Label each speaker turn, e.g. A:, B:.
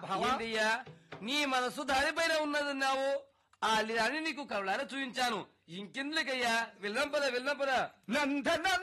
A: ఏంటయ్యా నీ మనసు దానిపైన ఉన్నదన్నావు ఆ లీలాన్ని నీకు కవలారా చూపించాను ఇంకెందుకయ్యా వెళ్దాం పద